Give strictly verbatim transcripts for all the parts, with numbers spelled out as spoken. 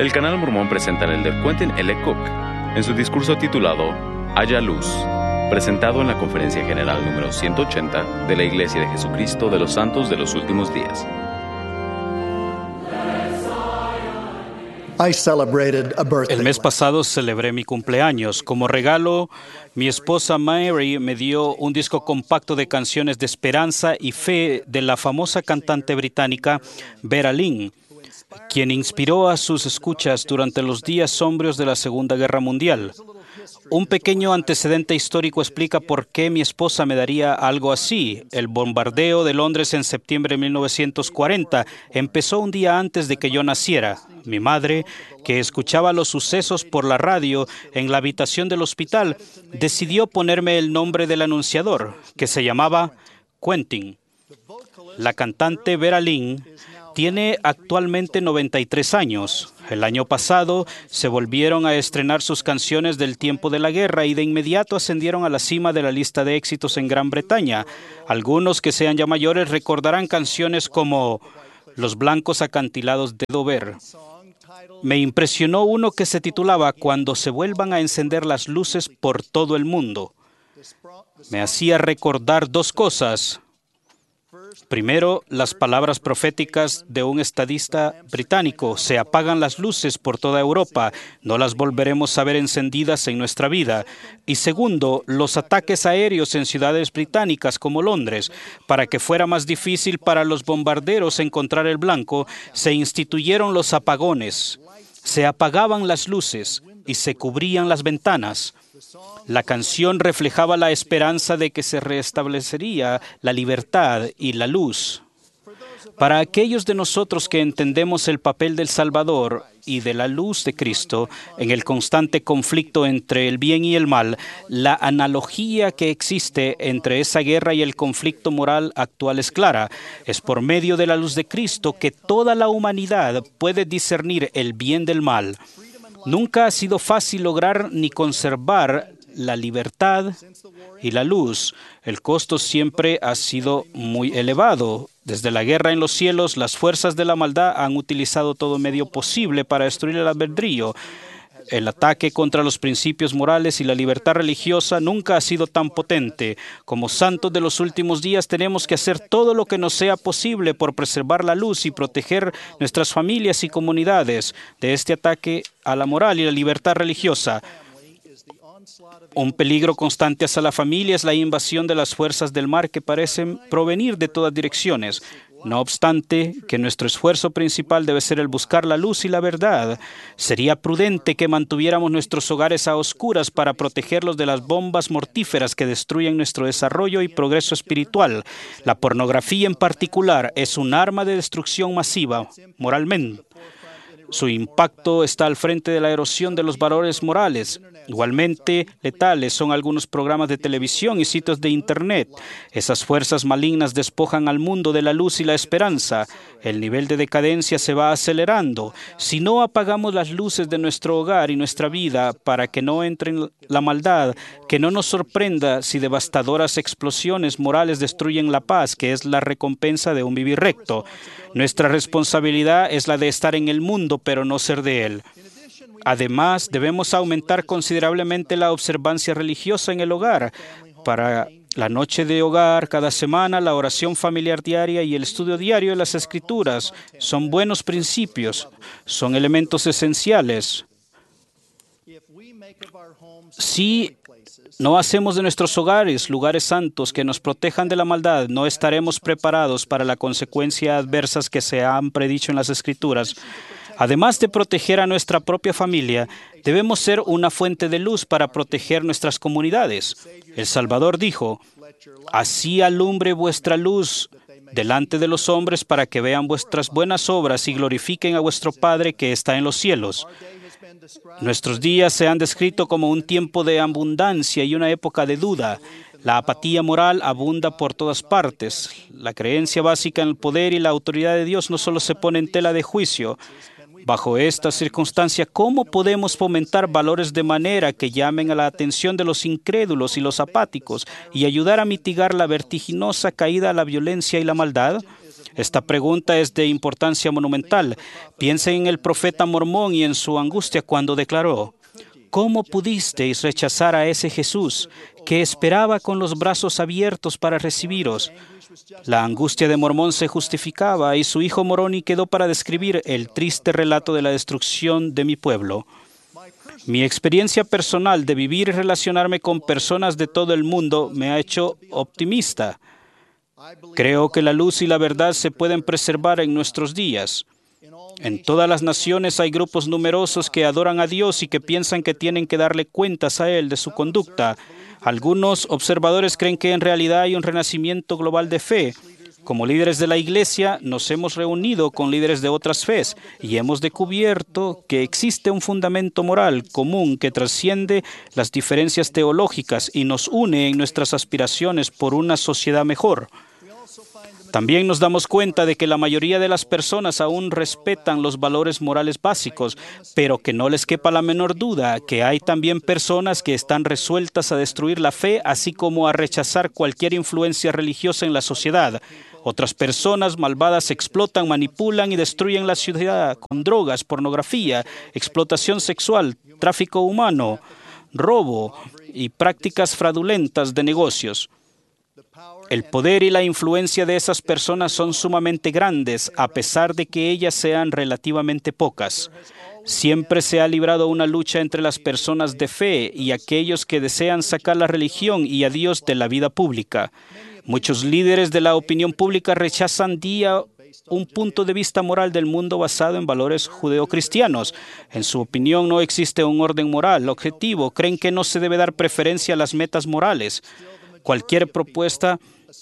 El canal mormón presenta al elder Quentin L. Cook en su discurso titulado Haya Luz, presentado en la Conferencia General número ciento ochenta de la Iglesia de Jesucristo de los Santos de los Últimos Días. El mes pasado celebré mi cumpleaños. Como regalo, mi esposa Mary me dio un disco compacto de canciones de esperanza y fe de la famosa cantante británica Vera Lynn, quien inspiró a sus escuchas durante los días sombríos de la Segunda Guerra Mundial. Un pequeño antecedente histórico explica por qué mi esposa me daría algo así. El bombardeo de Londres en septiembre de mil novecientos cuarenta empezó un día antes de que yo naciera. Mi madre, que escuchaba los sucesos por la radio en la habitación del hospital, decidió ponerme el nombre del anunciador, que se llamaba Quentin. La cantante Vera Lynn tiene actualmente noventa y tres años. El año pasado se volvieron a estrenar sus canciones del tiempo de la guerra y de inmediato ascendieron a la cima de la lista de éxitos en Gran Bretaña. Algunos que sean ya mayores recordarán canciones como Los blancos acantilados de Dover. Me impresionó uno que se titulaba Cuando se vuelvan a encender las luces por todo el mundo. Me hacía recordar dos cosas. Primero, las palabras proféticas de un estadista británico: se apagan las luces por toda Europa, no las volveremos a ver encendidas en nuestra vida. Y segundo, los ataques aéreos en ciudades británicas como Londres. Para que fuera más difícil para los bombarderos encontrar el blanco, se instituyeron los apagones. Se apagaban las luces y se cubrían las ventanas. La canción reflejaba la esperanza de que se restablecería la libertad y la luz. Para aquellos de nosotros que entendemos el papel del Salvador y de la luz de Cristo en el constante conflicto entre el bien y el mal, la analogía que existe entre esa guerra y el conflicto moral actual es clara. Es por medio de la luz de Cristo que toda la humanidad puede discernir el bien del mal. Nunca ha sido fácil lograr ni conservar la libertad y la luz. El costo siempre ha sido muy elevado. Desde la guerra en los cielos, las fuerzas de la maldad han utilizado todo medio posible para destruir el albedrío. El ataque contra los principios morales y la libertad religiosa nunca ha sido tan potente. Como santos de los últimos días tenemos que hacer todo lo que nos sea posible por preservar la luz y proteger nuestras familias y comunidades de este ataque a la moral y la libertad religiosa. Un peligro constante hacia la familia es la invasión de las fuerzas del mal que parecen provenir de todas direcciones. No obstante, que nuestro esfuerzo principal debe ser el buscar la luz y la verdad. Sería prudente que mantuviéramos nuestros hogares a oscuras para protegerlos de las bombas mortíferas que destruyen nuestro desarrollo y progreso espiritual. La pornografía en particular es un arma de destrucción masiva, moralmente. Su impacto está al frente de la erosión de los valores morales. Igualmente letales son algunos programas de televisión y sitios de Internet. Esas fuerzas malignas despojan al mundo de la luz y la esperanza. El nivel de decadencia se va acelerando. Si no apagamos las luces de nuestro hogar y nuestra vida para que no entre la maldad, que no nos sorprenda si devastadoras explosiones morales destruyen la paz, que es la recompensa de un vivir recto. Nuestra responsabilidad es la de estar en el mundo, pero no ser de él. Además, debemos aumentar considerablemente la observancia religiosa en el hogar. Para la noche de hogar, cada semana, la oración familiar diaria y el estudio diario de las Escrituras son buenos principios, son elementos esenciales. Si no hacemos de nuestros hogares lugares santos que nos protejan de la maldad, no estaremos preparados para las consecuencias adversas que se han predicho en las Escrituras. Además de proteger a nuestra propia familia, debemos ser una fuente de luz para proteger nuestras comunidades. El Salvador dijo: así alumbre vuestra luz delante de los hombres para que vean vuestras buenas obras y glorifiquen a vuestro Padre que está en los cielos. Nuestros días se han descrito como un tiempo de abundancia y una época de duda. La apatía moral abunda por todas partes. La creencia básica en el poder y la autoridad de Dios no solo se pone en tela de juicio. Bajo esta circunstancia, ¿cómo podemos fomentar valores de manera que llamen a la atención de los incrédulos y los apáticos y ayudar a mitigar la vertiginosa caída a la violencia y la maldad? Esta pregunta es de importancia monumental. Piensen en el profeta Mormón y en su angustia cuando declaró: ¿cómo pudisteis rechazar a ese Jesús que esperaba con los brazos abiertos para recibiros? La angustia de Mormón se justificaba y su hijo Moroni quedó para describir el triste relato de la destrucción de mi pueblo. Mi experiencia personal de vivir y relacionarme con personas de todo el mundo me ha hecho optimista. Creo que la luz y la verdad se pueden preservar en nuestros días. En todas las naciones hay grupos numerosos que adoran a Dios y que piensan que tienen que darle cuentas a Él de su conducta. Algunos observadores creen que en realidad hay un renacimiento global de fe. Como líderes de la Iglesia, nos hemos reunido con líderes de otras fes y hemos descubierto que existe un fundamento moral común que trasciende las diferencias teológicas y nos une en nuestras aspiraciones por una sociedad mejor. También nos damos cuenta de que la mayoría de las personas aún respetan los valores morales básicos, pero que no les quepa la menor duda que hay también personas que están resueltas a destruir la fe, así como a rechazar cualquier influencia religiosa en la sociedad. Otras personas malvadas explotan, manipulan y destruyen la sociedad con drogas, pornografía, explotación sexual, tráfico humano, robo y prácticas fraudulentas de negocios. El poder y la influencia de esas personas son sumamente grandes, a pesar de que ellas sean relativamente pocas. Siempre se ha librado una lucha entre las personas de fe y aquellos que desean sacar la religión y a Dios de la vida pública. Muchos líderes de la opinión pública rechazan día un punto de vista moral del mundo basado en valores judeocristianos. En su opinión, no existe un orden moral objetivo. Creen que no se debe dar preferencia a las metas morales. Cualquier propuesta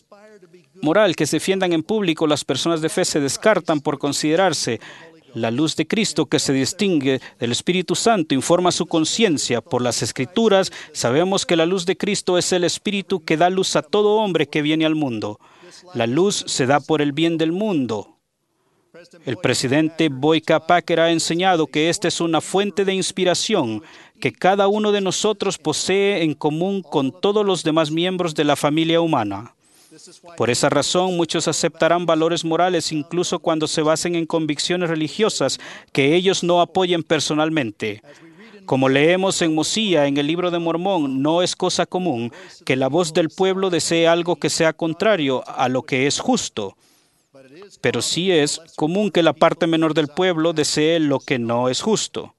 moral que se defiendan en público, las personas de fe se descartan por considerarse. La luz de Cristo que se distingue del Espíritu Santo informa su conciencia. Por las Escrituras sabemos que la luz de Cristo es el Espíritu que da luz a todo hombre que viene al mundo. La luz se da por el bien del mundo. El presidente Boyka Packer ha enseñado que esta es una fuente de inspiración que cada uno de nosotros posee en común con todos los demás miembros de la familia humana. Por esa razón, muchos aceptarán valores morales incluso cuando se basen en convicciones religiosas que ellos no apoyen personalmente. Como leemos en Mosía, en el libro de Mormón, no es cosa común que la voz del pueblo desee algo que sea contrario a lo que es justo. Pero sí es común que la parte menor del pueblo desee lo que no es justo.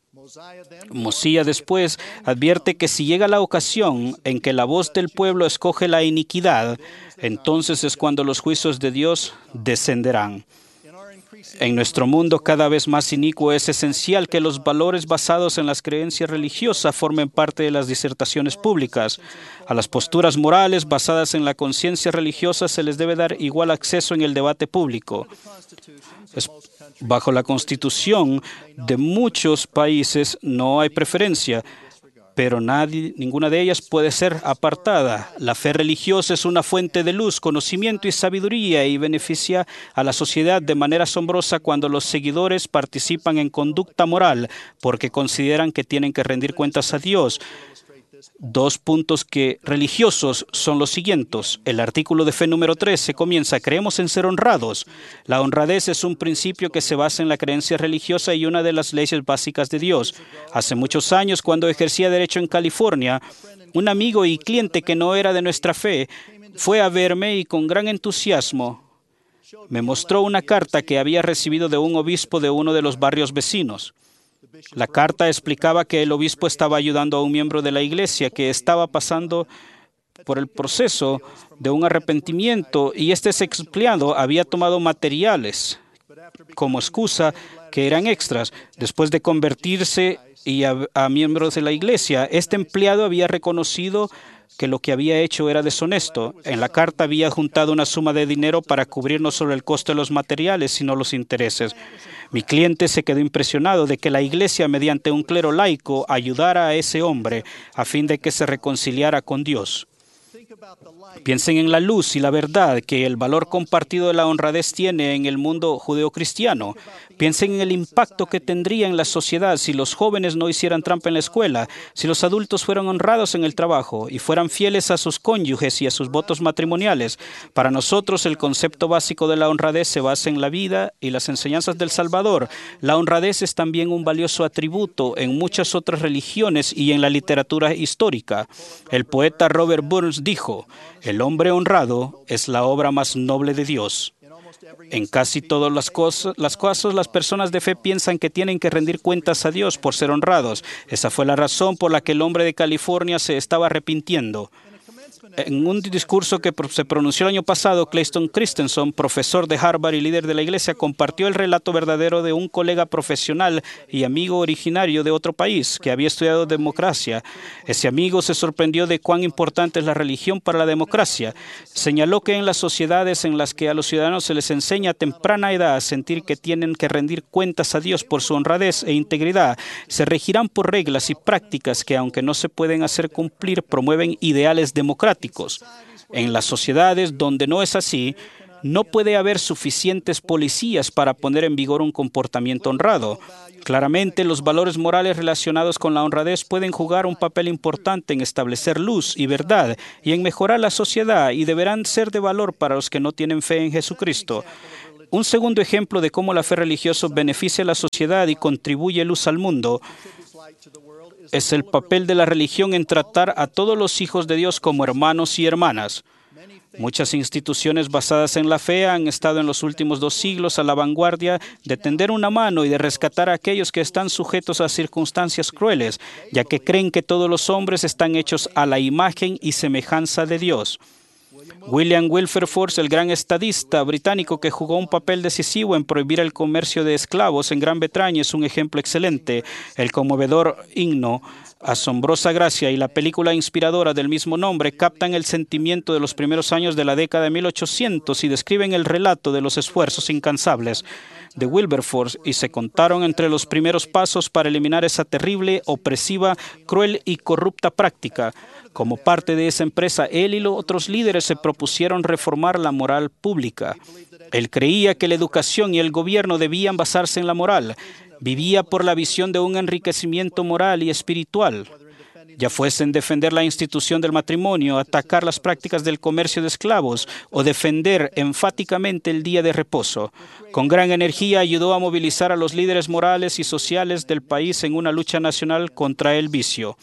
Mosía después advierte que si llega la ocasión en que la voz del pueblo escoge la iniquidad, entonces es cuando los juicios de Dios descenderán. En nuestro mundo cada vez más inicuo es esencial que los valores basados en las creencias religiosas formen parte de las disertaciones públicas. A las posturas morales basadas en la conciencia religiosa se les debe dar igual acceso en el debate público. Es bajo la Constitución de muchos países no hay preferencia, pero nadie, ninguna de ellas puede ser apartada. La fe religiosa es una fuente de luz, conocimiento y sabiduría y beneficia a la sociedad de manera asombrosa cuando los seguidores participan en conducta moral porque consideran que tienen que rendir cuentas a Dios. Dos puntos que religiosos son los siguientes. El artículo de fe número trece comienza: creemos en ser honrados. La honradez es un principio que se basa en la creencia religiosa y una de las leyes básicas de Dios. Hace muchos años, cuando ejercía derecho en California, un amigo y cliente que no era de nuestra fe fue a verme y con gran entusiasmo me mostró una carta que había recibido de un obispo de uno de los barrios vecinos. La carta explicaba que el obispo estaba ayudando a un miembro de la iglesia que estaba pasando por el proceso de un arrepentimiento y este ex empleado había tomado materiales como excusa que eran extras. Después de convertirse y a, a miembros de la iglesia, este empleado había reconocido que lo que había hecho era deshonesto. En la carta había juntado una suma de dinero para cubrir no solo el costo de los materiales, sino los intereses. Mi cliente se quedó impresionado de que la iglesia, mediante un clero laico, ayudara a ese hombre a fin de que se reconciliara con Dios. Piensen en la luz y la verdad que el valor compartido de la honradez tiene en el mundo judeocristiano. Piensen en el impacto que tendría en la sociedad si los jóvenes no hicieran trampa en la escuela, si los adultos fueran honrados en el trabajo y fueran fieles a sus cónyuges y a sus votos matrimoniales. Para nosotros, el concepto básico de la honradez se basa en la vida y las enseñanzas del Salvador. La honradez es también un valioso atributo en muchas otras religiones y en la literatura histórica. El poeta Robert Burns dijo: "El hombre honrado es la obra más noble de Dios". En casi todas las cosas, las cosas, las personas de fe piensan que tienen que rendir cuentas a Dios por ser honrados. Esa fue la razón por la que el hombre de California se estaba arrepintiendo. En un discurso que se pronunció el año pasado, Clayton Christensen, profesor de Harvard y líder de la iglesia, compartió el relato verdadero de un colega profesional y amigo originario de otro país que había estudiado democracia. Ese amigo se sorprendió de cuán importante es la religión para la democracia. Señaló que en las sociedades en las que a los ciudadanos se les enseña a temprana edad a sentir que tienen que rendir cuentas a Dios por su honradez e integridad, se regirán por reglas y prácticas que, aunque no se pueden hacer cumplir, promueven ideales democráticos. En las sociedades donde no es así, no puede haber suficientes policías para poner en vigor un comportamiento honrado. Claramente, los valores morales relacionados con la honradez pueden jugar un papel importante en establecer luz y verdad y en mejorar la sociedad, y deberán ser de valor para los que no tienen fe en Jesucristo. Un segundo ejemplo de cómo la fe religiosa beneficia a la sociedad y contribuye luz al mundo es el papel de la religión en tratar a todos los hijos de Dios como hermanos y hermanas. Muchas instituciones basadas en la fe han estado en los últimos dos siglos a la vanguardia de tender una mano y de rescatar a aquellos que están sujetos a circunstancias crueles, ya que creen que todos los hombres están hechos a la imagen y semejanza de Dios. William Wilberforce, el gran estadista británico que jugó un papel decisivo en prohibir el comercio de esclavos en Gran Bretaña, es un ejemplo excelente. El conmovedor himno Asombrosa Gracia y la película inspiradora del mismo nombre captan el sentimiento de los primeros años de la década de mil ochocientos y describen el relato de los esfuerzos incansables de Wilberforce, y se contaron entre los primeros pasos para eliminar esa terrible, opresiva, cruel y corrupta práctica. Como parte de esa empresa, él y los otros líderes se propusieron reformar la moral pública. Él creía que la educación y el gobierno debían basarse en la moral. Vivía por la visión de un enriquecimiento moral y espiritual, ya fuese en defender la institución del matrimonio, atacar las prácticas del comercio de esclavos o defender enfáticamente el día de reposo. Con gran energía ayudó a movilizar a los líderes morales y sociales del país en una lucha nacional contra el vicio.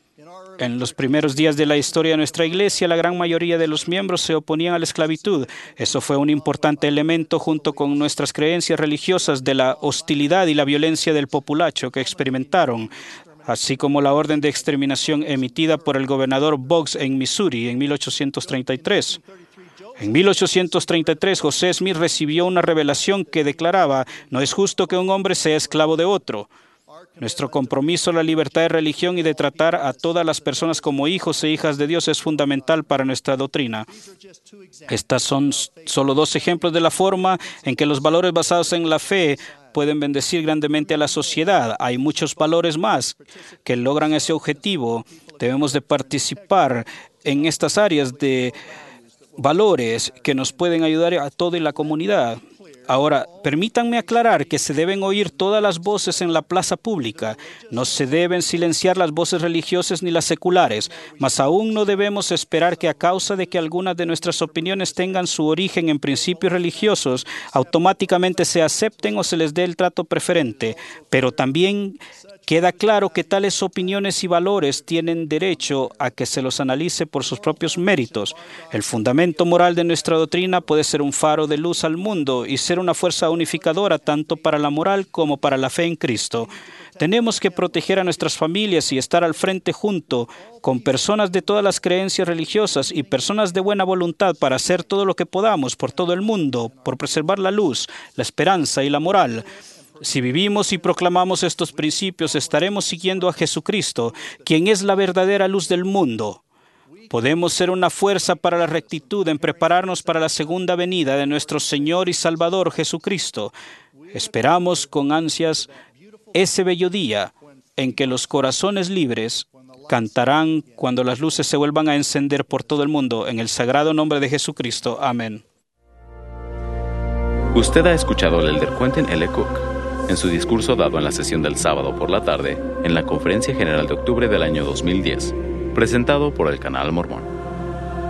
En los primeros días de la historia de nuestra iglesia, la gran mayoría de los miembros se oponían a la esclavitud. Eso fue un importante elemento junto con nuestras creencias religiosas de la hostilidad y la violencia del populacho que experimentaron, así como la orden de exterminación emitida por el gobernador Boggs en Missouri en mil ochocientos treinta y tres. En mil ochocientos treinta y tres, José Smith recibió una revelación que declaraba: "No es justo que un hombre sea esclavo de otro". Nuestro compromiso a la libertad de religión y de tratar a todas las personas como hijos e hijas de Dios es fundamental para nuestra doctrina. Estas son solo dos ejemplos de la forma en que los valores basados en la fe pueden bendecir grandemente a la sociedad. Hay muchos valores más que logran ese objetivo. Debemos de participar en estas áreas de valores que nos pueden ayudar a toda la comunidad. Ahora, permítanme aclarar que se deben oír todas las voces en la plaza pública. No se deben silenciar las voces religiosas ni las seculares, mas aún no debemos esperar que, a causa de que algunas de nuestras opiniones tengan su origen en principios religiosos, automáticamente se acepten o se les dé el trato preferente. Pero también queda claro que tales opiniones y valores tienen derecho a que se los analice por sus propios méritos. El fundamento moral de nuestra doctrina puede ser un faro de luz al mundo y ser una fuerza unificadora tanto para la moral como para la fe en Cristo. Tenemos que proteger a nuestras familias y estar al frente junto con personas de todas las creencias religiosas y personas de buena voluntad para hacer todo lo que podamos por todo el mundo, por preservar la luz, la esperanza y la moral. Si vivimos y proclamamos estos principios, estaremos siguiendo a Jesucristo, quien es la verdadera luz del mundo. Podemos ser una fuerza para la rectitud en prepararnos para la segunda venida de nuestro Señor y Salvador Jesucristo. Esperamos con ansias ese bello día en que los corazones libres cantarán cuando las luces se vuelvan a encender por todo el mundo. En el sagrado nombre de Jesucristo. Amén. Usted ha escuchado el Elder Quentin L. Cook. en su discurso dado en la sesión del sábado por la tarde en la Conferencia General de Octubre del año dos mil diez, presentado por el Canal Mormón.